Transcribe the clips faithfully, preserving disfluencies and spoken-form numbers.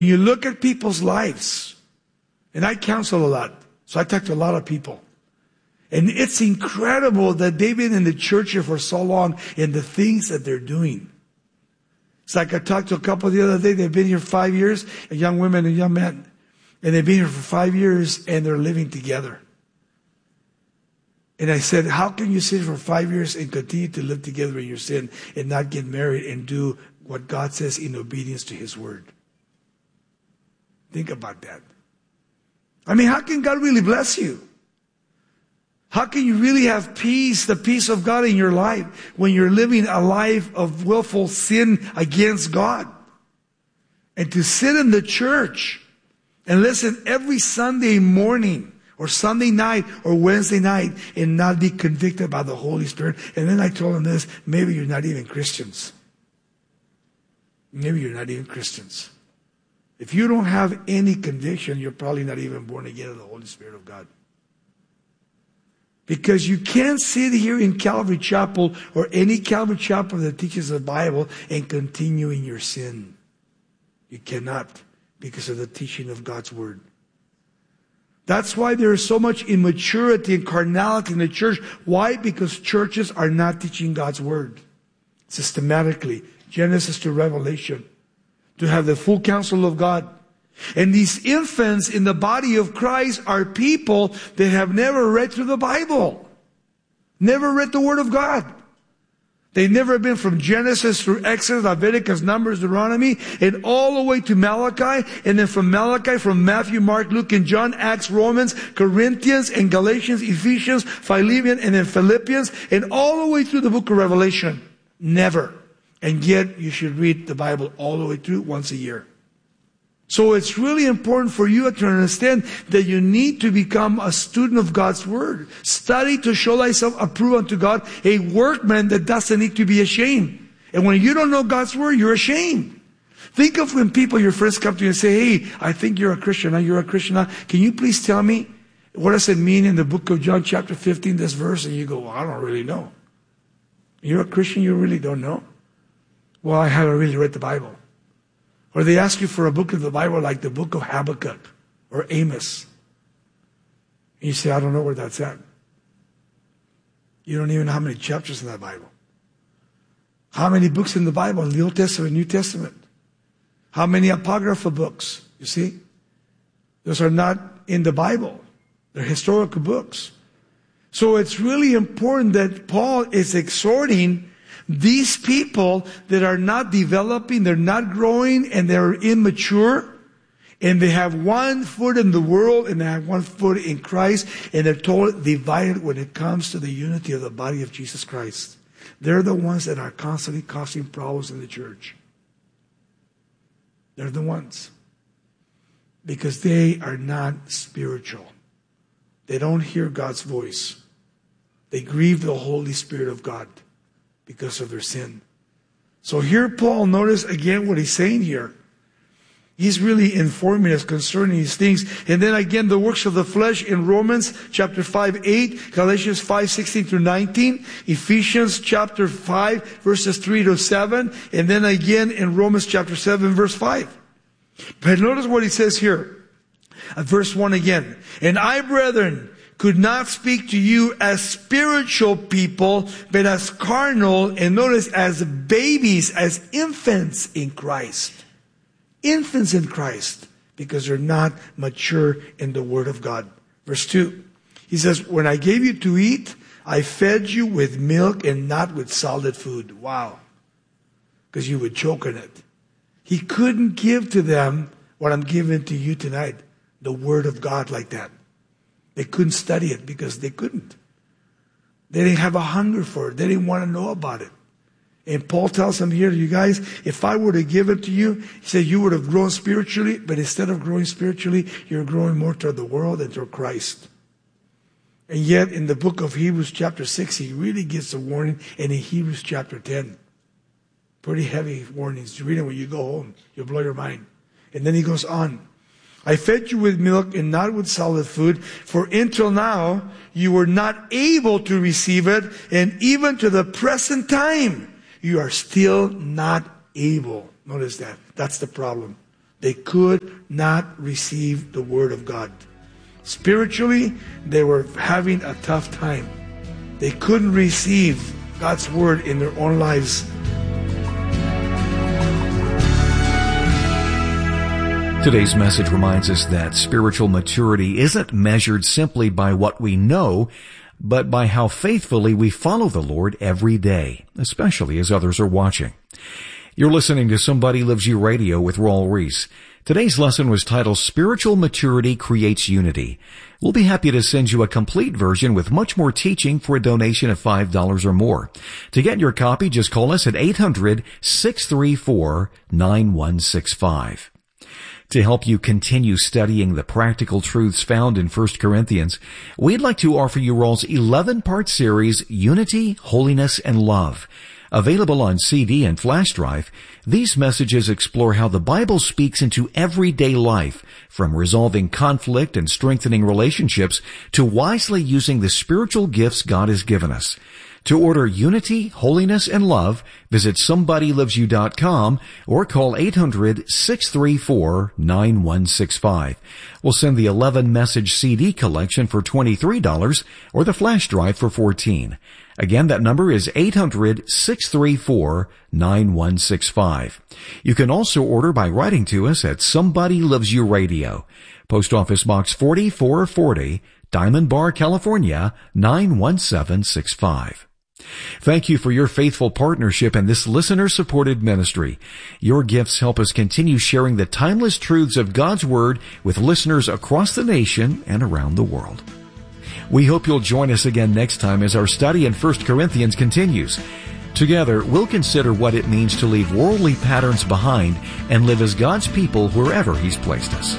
You look at people's lives, and I counsel a lot, so I talk to a lot of people. And it's incredible that they've been in the church here for so long and the things that they're doing. It's like I talked to a couple the other day, they've been here five years, a young woman and a young man. And they've been here for five years and they're living together. And I said, how can you sit for five years and continue to live together in your sin and not get married and do what God says in obedience to His word? Think about that. I mean, how can God really bless you? How can you really have peace, the peace of God in your life, when you're living a life of willful sin against God? And to sit in the church and listen every Sunday morning or Sunday night or Wednesday night and not be convicted by the Holy Spirit. And then I told them this, maybe you're not even Christians. Maybe you're not even Christians. If you don't have any conviction, you're probably not even born again of the Holy Spirit of God. Because you can't sit here in Calvary Chapel or any Calvary Chapel that teaches the Bible and continue in your sin. You cannot, because of the teaching of God's Word. That's why there is so much immaturity and carnality in the church. Why? Because churches are not teaching God's Word systematically, Genesis to Revelation, to have the full counsel of God. And these infants in the body of Christ are people that have never read through the Bible. Never read the Word of God. They've never been from Genesis through Exodus, Leviticus, Numbers, Deuteronomy, and all the way to Malachi. And then from Malachi, from Matthew, Mark, Luke, and John, Acts, Romans, Corinthians, and Galatians, Ephesians, Philemon, and then Philippians, and all the way through the book of Revelation. Never. And yet you should read the Bible all the way through once a year. So it's really important for you to understand that you need to become a student of God's Word. Study to show thyself approved unto God, a workman that doesn't need to be ashamed. And when you don't know God's Word, you're ashamed. Think of when people, your friends come to you and say, hey, I think you're a Christian. Now you're a Christian. Now. Can you please tell me, what does it mean in the book of John chapter fifteen, this verse? And you go, well, I don't really know. You're a Christian, you really don't know? Well, I haven't really read the Bible. Or they ask you for a book of the Bible like the book of Habakkuk or Amos. And you say, I don't know where that's at. You don't even know how many chapters in that Bible. How many books in the Bible, in the Old Testament, New Testament? How many apocryphal books? You see? Those are not in the Bible. They're historical books. So it's really important that Paul is exhorting these people that are not developing, they're not growing, and they're immature, and they have one foot in the world and they have one foot in Christ, and they're totally divided when it comes to the unity of the body of Jesus Christ. They're the ones that are constantly causing problems in the church. They're the ones. Because they are not spiritual. They don't hear God's voice. They grieve the Holy Spirit of God because of their sin. So here Paul, notice again what he's saying here. He's really informing us concerning these things. And then again, the works of the flesh in Romans chapter five, eight, Galatians five, sixteen through nineteen, Ephesians chapter five, verses three to seven, and then again in Romans chapter seven, verse five. But notice what he says here. At verse one again. And I, brethren, could not speak to you as spiritual people, but as carnal, and notice as babies, as infants in Christ. Infants in Christ, because they're not mature in the Word of God. Verse two, he says, when I gave you to eat, I fed you with milk and not with solid food. Wow. Because you would choke on it. He couldn't give to them what I'm giving to you tonight, the Word of God like that. They couldn't study it because they couldn't. They didn't have a hunger for it. They didn't want to know about it. And Paul tells them here, you guys, if I were to give it to you, he said you would have grown spiritually, but instead of growing spiritually, you're growing more toward the world and toward Christ. And yet in the book of Hebrews chapter six, he really gives a warning, and in Hebrews chapter ten. Pretty heavy warnings. You read it when you go home. You'll blow your mind. And then he goes on. I fed you with milk and not with solid food, for until now you were not able to receive it, and even to the present time you are still not able. Notice that. That's the problem. They could not receive the Word of God. Spiritually, they were having a tough time. They couldn't receive God's Word in their own lives. Today's message reminds us that spiritual maturity isn't measured simply by what we know, but by how faithfully we follow the Lord every day, especially as others are watching. You're listening to Somebody Loves You Radio with Raul Ries. Today's lesson was titled Spiritual Maturity Creates Unity. We'll be happy to send you a complete version with much more teaching for a donation of five dollars or more. To get your copy, just call us at eight hundred, six three four, nine one six five. To help you continue studying the practical truths found in First Corinthians, we'd like to offer you Raul's eleven-part series, Unity, Holiness, and Love. Available on C D and flash drive, these messages explore how the Bible speaks into everyday life, from resolving conflict and strengthening relationships to wisely using the spiritual gifts God has given us. To order Unity, Holiness, and Love, visit somebody loves you dot com or call eight hundred, six three four, nine one six five. We'll send the eleven-message C D collection for twenty-three dollars or the flash drive for fourteen dollars. Again, that number is eight hundred, six three four, nine one six five. You can also order by writing to us at Somebody Loves You Radio, Post Office Box forty-four forty, Diamond Bar, California, nine one seven six five. Thank you for your faithful partnership in this listener-supported ministry. Your gifts help us continue sharing the timeless truths of God's Word with listeners across the nation and around the world. We hope you'll join us again next time as our study in First Corinthians continues. Together, we'll consider what it means to leave worldly patterns behind and live as God's people wherever He's placed us.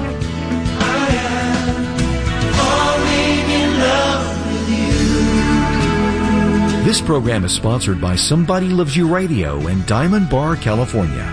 This program is sponsored by Somebody Loves You Radio in Diamond Bar, California.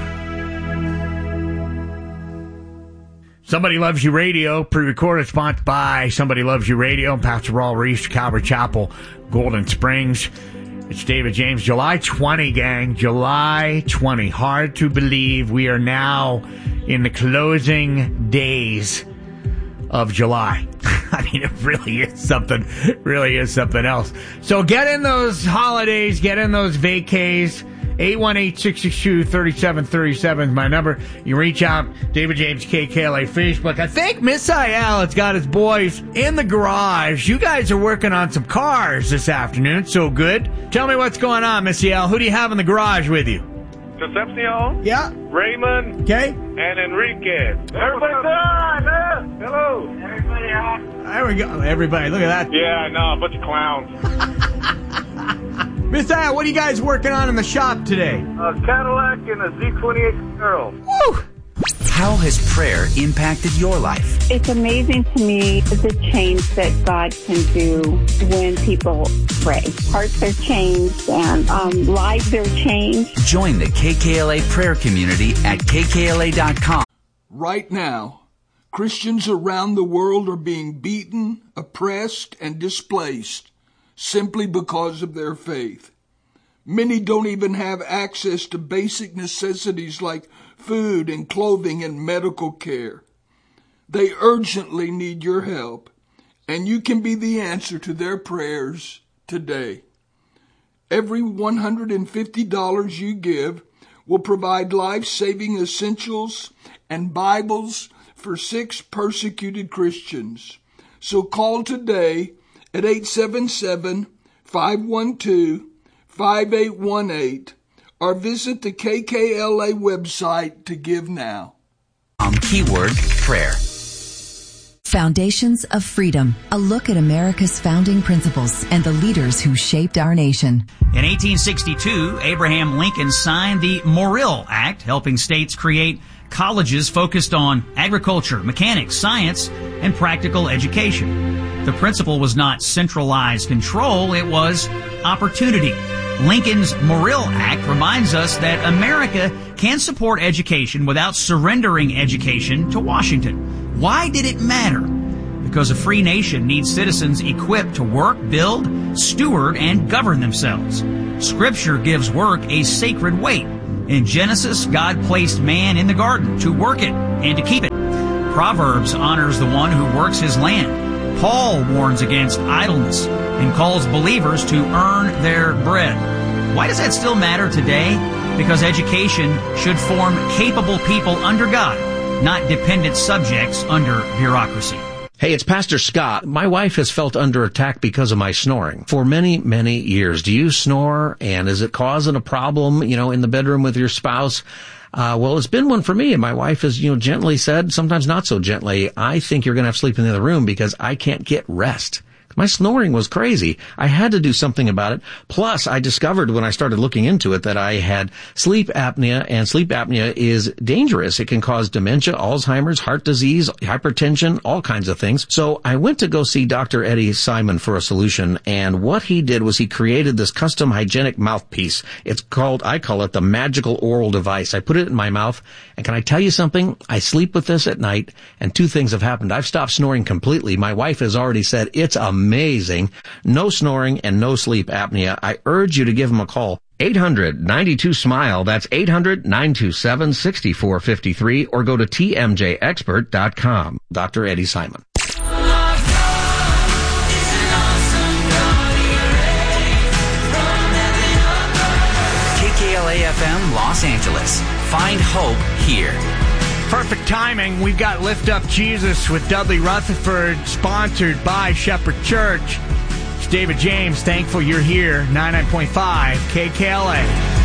Somebody Loves You Radio, pre-recorded, sponsored by Somebody Loves You Radio and Pastor Raul Ries, Calvary Chapel, Golden Springs. It's David James. July twentieth, gang. July twentieth. Hard to believe we are now in the closing days of July. I mean, it really is something, really is something else. So get in those holidays, get in those vacays. eight one eight, six six two, three seven three seven is my number. You reach out, David James K K L A Facebook. I think Miss Ayala has got his boys in the garage. You guys are working on some cars this afternoon, so good. Tell me what's going on, Miss Ayala. Who do you have in the garage with you? Concepcion, Yeah. Raymond, Okay. and Enriquez. Everybody say hi, man. Hello. Everybody hi. There we go. Everybody, look at that. Yeah, I know, a bunch of clowns. Miss Ayala, what are you guys working on in the shop today? A Cadillac and a Z twenty-eight Girl. Woo! How has prayer impacted your life? It's amazing to me the change that God can do when people pray. Hearts are changed and um, lives are changed. Join the K K L A prayer community at K K L A dot com. Right now, Christians around the world are being beaten, oppressed, and displaced simply because of their faith. Many don't even have access to basic necessities like food and clothing and medical care. They urgently need your help, and you can be the answer to their prayers today. Every one hundred fifty dollars you give will provide life-saving essentials and Bibles for six persecuted Christians. So call today at eight seven seven, five one two, five eight one eight or visit the K K L A website to give now. Um, keyword prayer. Foundations of Freedom, a look at America's founding principles and the leaders who shaped our nation. In eighteen sixty-two, Abraham Lincoln signed the Morrill Act, helping states create colleges focused on agriculture, mechanics, science, and practical education. The principle was not centralized control, it was opportunity. Lincoln's Morrill Act reminds us that America can support education without surrendering education to Washington. Why did it matter? Because a free nation needs citizens equipped to work, build, steward, and govern themselves. Scripture gives work a sacred weight. In Genesis, God placed man in the garden to work it and to keep it. Proverbs honors the one who works his land. Paul warns against idleness and calls believers to earn their bread. Why does that still matter today? Because education should form capable people under God, not dependent subjects under bureaucracy. Hey, it's Pastor Scott. My wife has felt under attack because of my snoring for many, many years. Do you snore? And is it causing a problem, you know, in the bedroom with your spouse? Uh, well, it's been one for me, and my wife has, you know, gently said, sometimes not so gently, I think you're going to have to sleep in the other room because I can't get rest. My snoring was crazy. I had to do something about it. Plus, I discovered when I started looking into it that I had sleep apnea, and sleep apnea is dangerous. It can cause dementia, Alzheimer's, heart disease, hypertension, all kinds of things. So I went to go see Doctor Eddie Simon for a solution, and what he did was he created this custom hygienic mouthpiece. It's called, I call it the magical oral device. I put it in my mouth, and can I tell you something? I sleep with this at night, and two things have happened. I've stopped snoring completely. My wife has already said it's amazing. Amazing. No snoring and no sleep apnea. I urge you to give him a call. eight hundred ninety-two SMILE. That's eight hundred nine two seven six four five three, or go to T M J expert dot com. Doctor Eddie Simon. K K L A F M Los Angeles. Find hope here. Perfect timing. We've got Lift Up Jesus with Dudley Rutherford, sponsored by Shepherd Church. It's David James. Thankful you're here. ninety-nine point five K K L A.